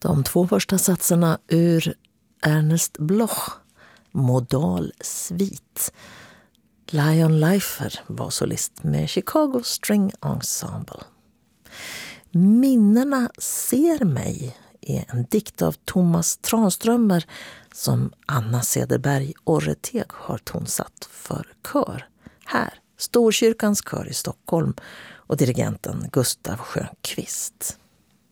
De 2 första satserna ur Ernest Bloch, Modal svit. Lion Leifer var solist med Chicago String Ensemble. Minnena ser mig är en dikt av Thomas Tranströmer som Anna Cederberg Orreteg har tonsatt för kör. Här, Storkyrkans kör i Stockholm och dirigenten Gustav Schönqvist.